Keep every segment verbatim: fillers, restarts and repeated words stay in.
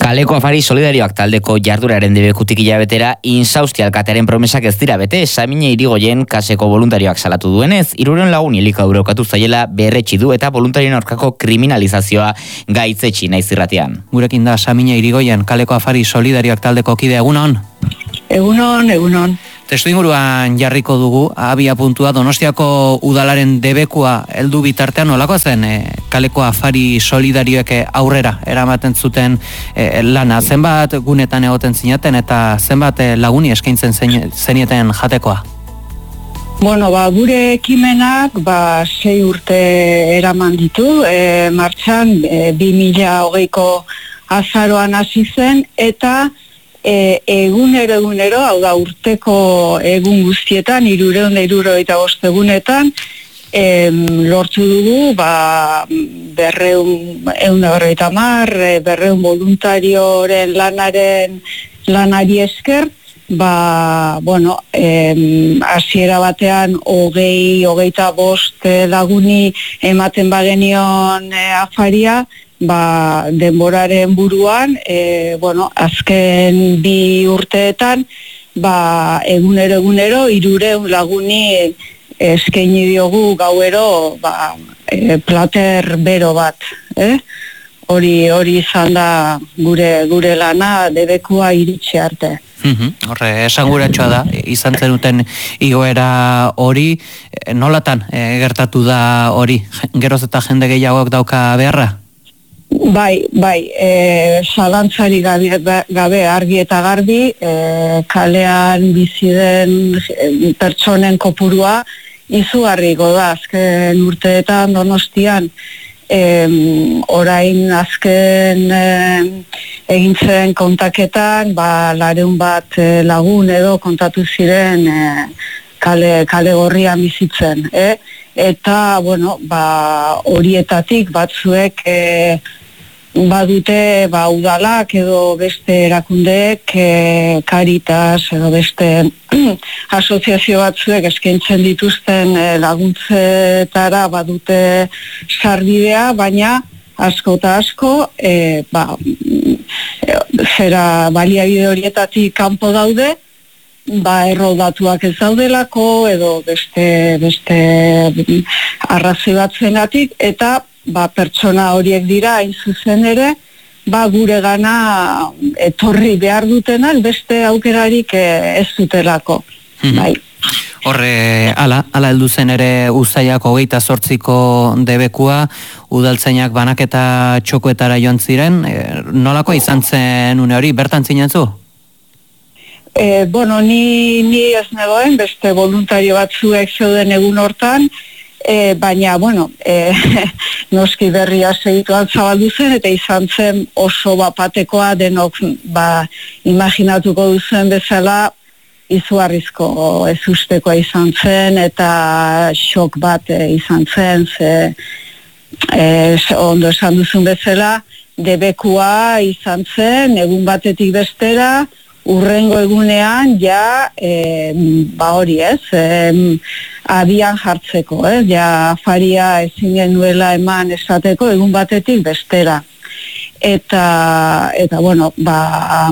Kaleko afari solidarioak taldeko jarduraren debekutik hilabetera insausti alkatearen promesak ez dira bete, Samina Irigoyen kaseko voluntarioak salatu duenez, hirurehun lagun elikadura ukatu zaiela berretsi du eta voluntarien aurkako kriminalizazioa gaitzetsi naiz irratian. Gurekin da Samina Irigoyen, Kaleko afari solidarioak taldeko kide, egunon? Egunon, egunon. Testuinguruan jarriko dugu, abia puntua, Donostiako udalaren debekua heldu bitartean nolako zen e, Kaleko afari solidarioek aurrera eramaten zuten e, lana, zenbat gunetan egoten zineten eta zenbat e, laguni eskaintzen zenieten jatekoa? Bueno, ba, gure ekimenak ba, sei urte eraman ditu, e, martxan e, bi mila hogeiko azaroan hasi zen eta E, egunero egunero, hau da urteko egun guztietan, hirurehun eta hirurogeita bost egunetan, em, lortu dugu, ba, berreun, ehun eta berrogeita hamar, berreun voluntarioren lanaren lanari esker, ba, bueno, em, hasiera batean hogei, hogeita bost laguni ematen bagenion e, afaria, ba, denboraren buruan, e, bueno, azken bi urteetan, ba, egunero egunero, hirurehun laguni eskaini diogu gauero, ba, e, plater bero bat, eh? Hori, hori izan da gure, gure lana debekua iritsi arte. Uhum, horre, esanguratsua da, izan zenuten igoera hori, nolatan e, gertatu da hori, geroz eta jende gehiagok dauka beharra? Bai, bai, e, zalantzari gabe, gabe argi eta garbi, e, kalean bizi den e, pertsonen kopurua izugarriko da, azken urteetan Donostian, e, orain azken e, egin zen kontaketan, ba, lareun bat e, lagun edo kontatu ziren e, kale, kale gorrian bizitzen, eh? Eta, bueno, ba, horietatik batzuek e, badute ba, udalak edo beste erakundeek, e, Caritas edo beste asoziazio batzuek eskaintzen dituzten e, laguntzetara badute sarbidea, baina asko eta asko e, ba, zera baliabide horietatik kanpo daude, ba, erroldatuak ez daudelako edo beste, beste arrazoi batzuengatik, eta ba, pertsona horiek dira hain zuzen ere, ba, gure gana etorri behar dutenak beste aukerarik ez dutelako. Mm-hmm. Bai. Horre, ala, ala heldu zen ere uztaiak hogeita zortziko debekua, udaltzainak banaketa txokoetara joan ziren, e, nolako izan zen une hori, bertan zinen zu? E, bueno, ni, ni ez negoen, beste voluntario batzuek zeuden egun hortan, E, baina, bueno, e, noski berria segituan zabaldu zen, eta izan zen oso bapatekoa denok, ba, imaginatuko duzen bezala, izugarrizko ezustekoa izan zen, eta xok bat e, izan zen, ze, e, ondo esan duzun bezala, debekua izan zen, egun batetik bestera, urrengo egunean, ja, e, ba hori ez, e, abian jartzeko, eh? Ja afaria ezin genuela eman esateko egun batetik bestera. Eta, eta bueno, ba,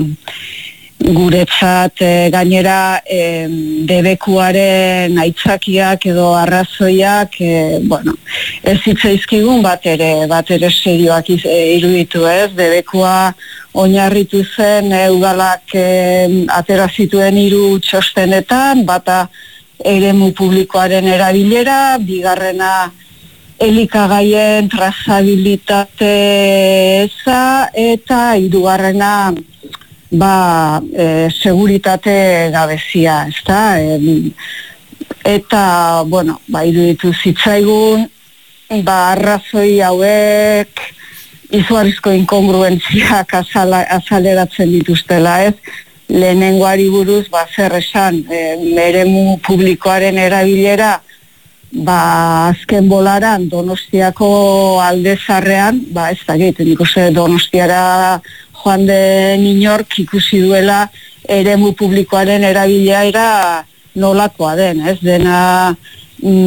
guretzat e, gainera e, debekuaren aitzakiak edo arrazoiak, e, bueno, ez zitzaizkigun bat ere, bat ere serioak iz, e, iruditu ez, debekua oinarritu zen e, udalak e, atera zituen hiru txostenetan, bata eremu publikoaren erabilera, bigarrena elikagaien trazabilitate eza, eta hirugarrena ba, e, seguritate gabezia, ezta? E, eta, bueno, ba, iruditu zitzaigun, ba, arrazoi hauek izugarrizko inkongruentziak azala, azaleratzen dituztela, ez? Lehenengoari buruz, ba, zer esan, e, eremu publikoaren erabilera, ba, azken bolaran Donostiako aldezarrean, ba, ez da gehit, nik uste Donostiara joan den inork ikusi duela eremu publikoaren erabilera nolakoa den, ez? Dena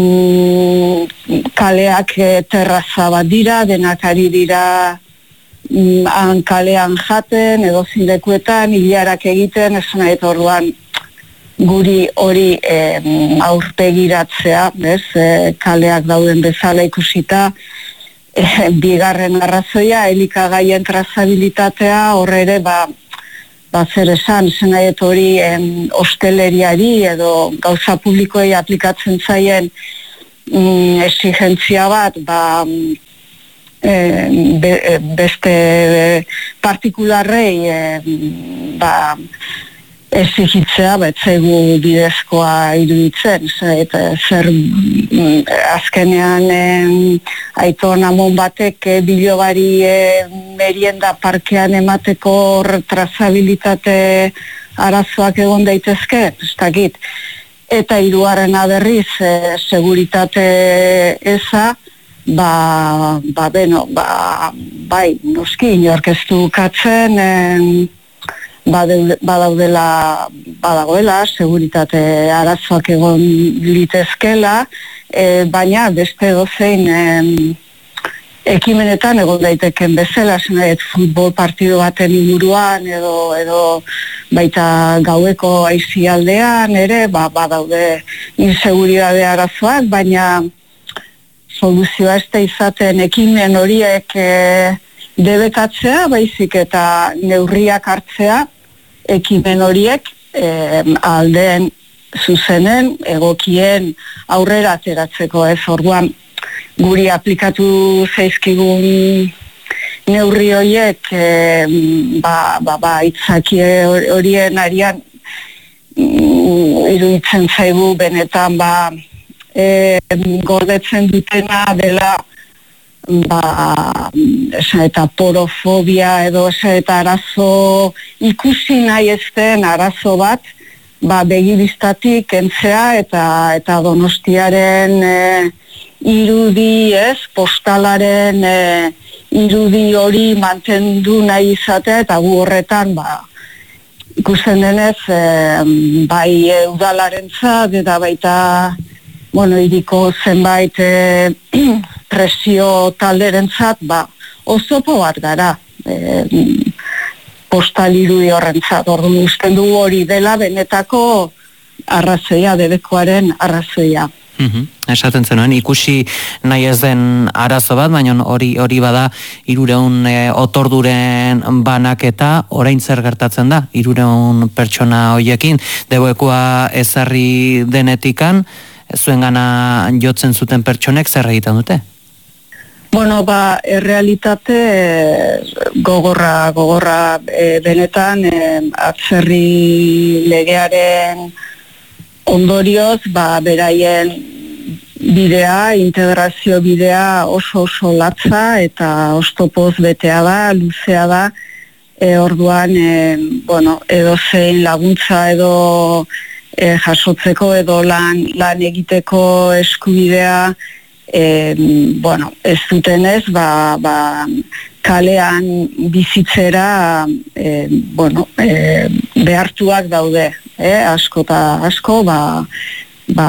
mm, kaleak terraza bat dira, denak ari dira han kalean jaten, edo zindekuetan, hilarak egiten, esan nahi orduan guri hori e, aurpegiratzea, bez, e, kaleak dauden bezala ikusita, e, bigarren arrazoia, elikagaien trazabilitatea, horre ere, ba, ba zer esan, esan nahi hori em, osteleriari edo gauza publikoei aplikatzen zaien mm, exigentzia bat, ba, e, be, beste partikularrei e, ba, exigitzea betzegu bidezkoa iruditzen, eta zer mm, azkenean e, Aiton Amon batek e, bilobari e, merienda parkean emateko trazabilitate arazoak egon daitezke, ez dakit. Eta hirugarrena berriz e, seguritate eza, ba, ba, beno, ba, bai, noski, inork ez du katzen, e, badaudela, badagoela, seguritate arazoak egon litezkela, e, baina beste dozein e, ekimenetan egon daiteken bezala, zenaet futbol partido baten inguruan edo, edo baita gaueko aizialdean ere, ba, badaude inseguridade arazoak, baina soluzioa ez da izaten ekimen horiek e, debekatzea, baizik eta neurriak hartzea, ekimen horiek e, aldeen zuzenen, egokien aurrera ateratzeko, ez orduan guri aplikatu zaizkigun neurri horiek e, ba, ba, ba, itzaki horien arian mm, iruditzen zaigu benetan ba, e, gordetzen dutena dela ba, esa eta porofobia edo esa eta arazo ikusi nahi ezten arazo bat, ba, begibistatik entzea eta, eta Donostiaren e, irudi ez, postalaren e, irudi hori mantendu nahi izatea eta gu horretan, ba, ikusten denez, e, bai e, udalarentzat eta baita, bueno, iriko zenbait e, presio talderentzat, ba, oztopo bat gara, e, postal irudi horrentzat, orduan usten dugu hori dela benetako arrazoia, debekoaren arrazoia. Mm-hmm. Esaten zenuen, ikusi nahi ez den arazo bat, baina hori hori bada hirureun e, otorduren banaketa, orain zer gertatzen da, hirureun pertsona hoiekin, deboekua ezarri denetikan, zuen gana jotzen zuten pertsonek zer egiten dute? Bueno, ba, errealitate gogorra, gogorra e, benetan e, atzerri legearen ondorioz, ba, beraien bidea, integrazio bidea oso oso latza eta oztopoz betea da, luzea da, e, orduan, e, bueno, edo zein laguntza edo e, jasotzeko edo lan, lan egiteko eskubidea, E, bueno, ez dutenez, ba, ba, kalean bizitzera e, bueno, e, behartuak daude, eh? Asko eta asko, ba, ba,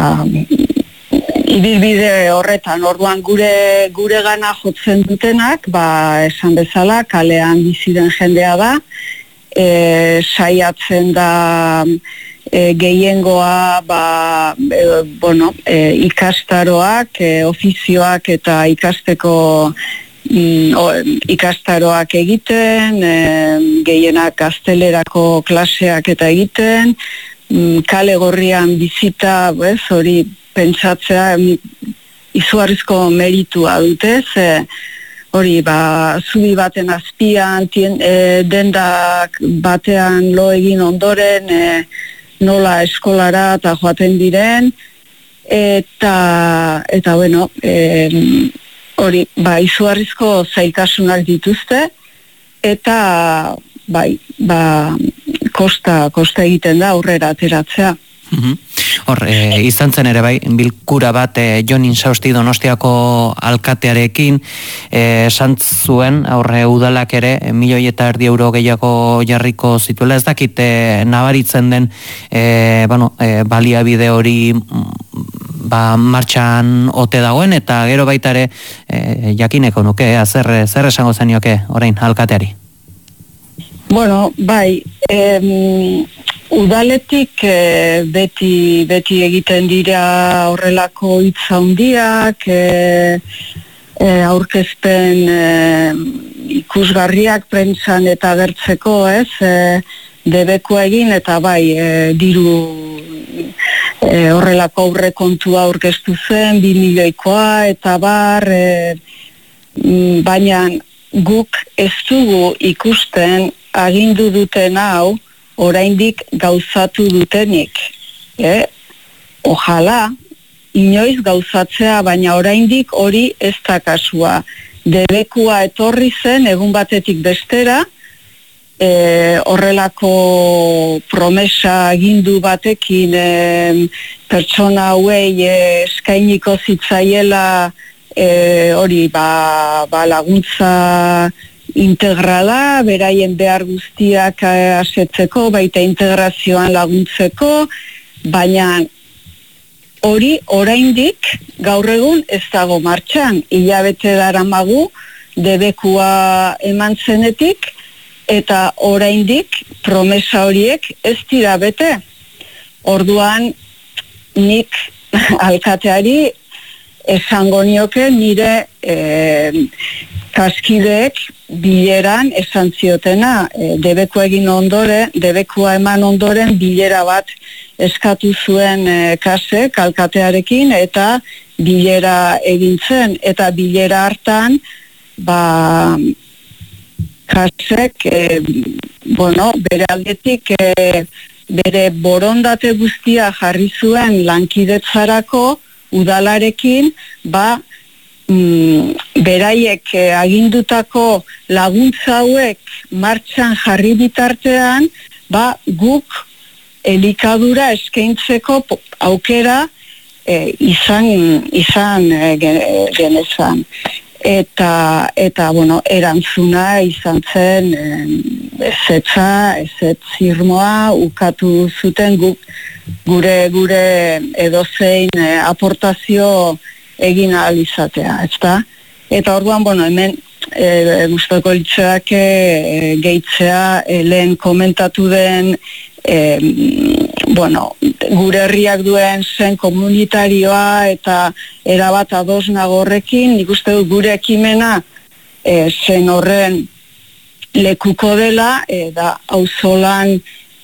ibilbide horretan, orduan gure, gure gana jotzen dutenak, ba, esan bezala, kalean biziren jendea da, e, saiatzen da, E, gehiengoa ba, e, bueno, e, ikastaroak, e, ofizioak eta ikasteko mm, o, ikastaroak egiten, e, gehienak gaztelerako klaseak eta egiten, mm, kale gorrian bizita, ez, hori pentsatzea izugarrizko meritua dute, ze hori, ba, zubi baten azpian, tien, e, dendak batean lo egin ondoren, e, nola eskolara eta joaten diren, eta, eta bueno, e, hori, ba, izugarrizko zailtasunak dituzte, eta, bai, ba, kosta, kosta egiten da aurrera ateratzea. Mm-hmm. Hor, e, izan zen ere bai, bilkura bat e, Jon Insausti Donostiako alkatearekin, esan zuen, aurre udalak ere, e, milioi eta erdi euro gehiago jarriko zituela, ez dakit e, nabaritzen den e, bueno, e, baliabide hori ba, martxan ote dagoen, eta gero baita ere e, jakineko nuke, e, zer, zer esango zenioke orain alkateari? Bueno, bai, em, udaletik e, beti, beti egiten dira horrelako hitz handiak, e, e, aurkezpen e, ikusgarriak prentsan eta gertzeko, ez, e, debekua egin, eta bai, e, diru e, horrelako aurrekontua aurkeztu zen, bi milioikoa, eta bar, e, baina guk ez dugu ikusten agindu duten hau oraindik gauzatu dutenik. E? Ojala, inoiz gauzatzea, baina oraindik hori ez da kasua. Debekua etorri zen egun batetik bestera, e, horrelako promesa agindu batekin e, pertsona hauei e, eskainiko zitzaiela e, hori ba, ba laguntza integrala, beraien behar guztiak asetzeko, baita integrazioan laguntzeko, baina hori oraindik gaur egun ez dago martxan. Hilabete daramagu debekua eman zenetik, eta oraindik promesa horiek ez dira bete. Orduan nik alkateari esango nioke nire e, kaskideek bileran esan ziotena, e, debekua egin ondore, debekua eman ondoren bilera bat eskatu zuen e, kasek alkatearekin, eta bilera egin zen, eta bilera hartan ba kasek e, bueno, bere aldetik e, bere borondate guztia jarri zuen lankidetzarako udalarekin, ba mm, beraiek eh, agindutako laguntza hauek martxan jarri bitartean, ba guk elikadura eskaintzeko aukera eh, izan izan eh, genezan. Eta, eta bueno, erantzuna izan zen eh, ezetza, ezet zirmoa, ukatu zuten guk gure gure edozein eh, aportazio egin ahal izatea, ezta? Eta orduan, bueno, hemen e, gustoko litzeak e, gehitzea e, lehen komentatu den e, bueno, gure herriak duen zen komunitarioa eta erabat ados nagorrekin, nik uste dut gure ekimena e, zen horren lekuko dela, e, da auzolan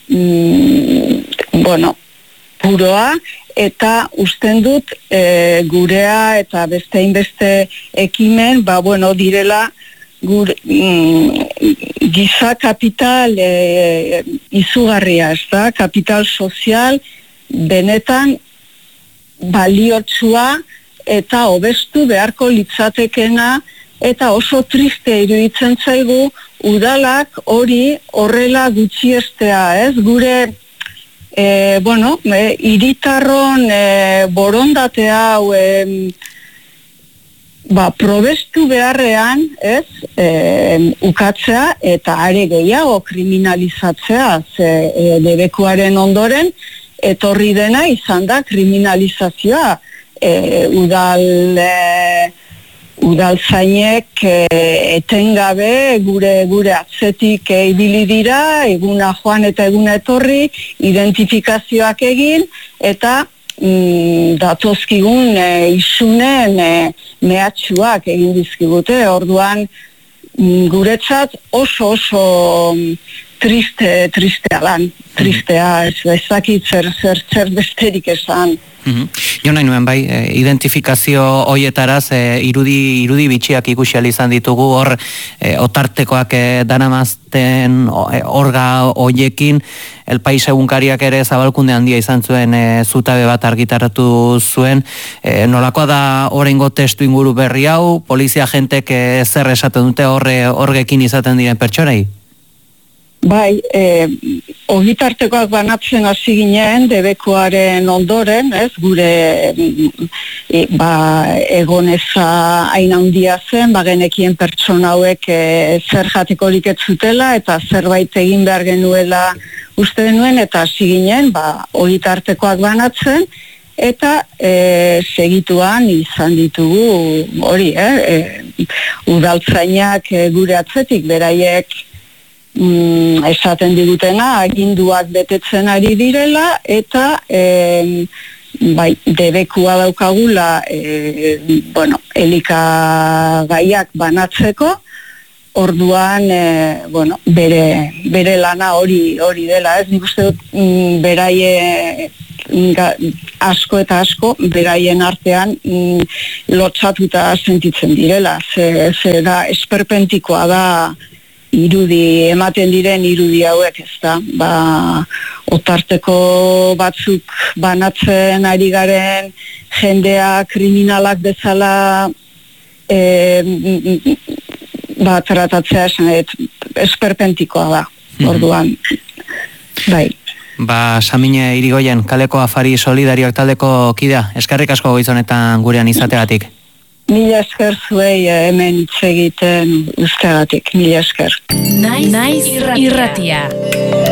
mm, bueno, puroa, eta usten dut e, gurea eta beste inbeste ekimen, ba bueno, direla gure mm, giza kapital e, izugarria, ez da, kapital sozial benetan baliotsua eta hobestu beharko litzatekena, eta oso triste iruditzen zaigu udalak hori horrela gutxiestea, ez, gure E, bueno, e, iritarron e, borondate hau e, ba, probestu beharrean, ez, e, ukatzea eta are gehiago kriminalizatzea, ze e, debekuaren ondoren etorri dena izan da kriminalizazioa, e, udal e, udaltzainek e, etengabe gure gure atzetik e, ibili dira, eguna joan eta eguna etorri, identifikazioak egin, eta mm, datozkigun e, isunen e, mehatxuak egin dizkigute. Orduan mm, guretzat oso oso triste, tristea lan, tristea, ez ezakit zer, zer, zer besterik esan. Mm-hmm. Jo nahi nuen bai, e, identifikazio hoietaraz e, irudi, irudi bitxiak ikusi ahal izan ditugu, hor e, otartekoak e, danamazten e, orga hoiekin, El Pais egunkariak ere zabalkunde handia izan zuen e, zutabe bat argitaratu zuen. E, nolakoa da oraingo testu inguru berri hau, polizia jentek e, zer esaten dute horre horrekin izaten diren pertsonei? Bai, e, ogitartekoak banatzen hasi ginen debekuaren ondoren, ez, gure e, ba, egoneza hain handia zen, ba, genekien pertsona hauek e, zer jatekorik ez zutela eta zerbait egin behar genuela uste denuen, eta hasi ginen ba, ogitartekoak banatzen, eta e, segituan izan ditugu hori, eh, e, udaltzainak e, gure atzetik, beraiek Mm, esaten digutena, aginduak betetzen ari direla, eta e, bai, debekua daukagula e, bueno, elikagaiak banatzeko, orduan e, bueno, bere, bere lana hori hori dela, ez nik uste dut mm, beraie ga, asko eta asko beraien artean mm, lotsatuta sentitzen direla, ze, ze da esperpentikoa da irudi, ematen diren irudi hauek, ez da, ba, otarteko batzuk banatzen ari garen jendea kriminalak bezala e, ba, tratatzea esan, et, esperpentikoa da, orduan, bai. Ba, Samine Irigoyen, kaleko afari solidarioak taldeko kidea, eskerrik asko goizonetan gurean izateagatik. Mila esker zuei hemen hitz egiten usteagatik, mila esker. Naiz irratia.